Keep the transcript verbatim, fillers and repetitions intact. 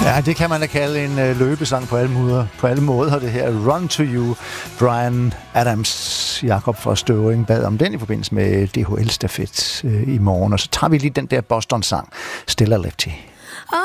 Ja, det kan man da kalde en øh, løbesang på alle måder. På alle måder det her. Run to You, Bryan Adams. Jakob fra Støvring bad om den i forbindelse med D H L-stafet øh, i morgen. Og så tager vi lige den der Boston-sang, Stella Lefty.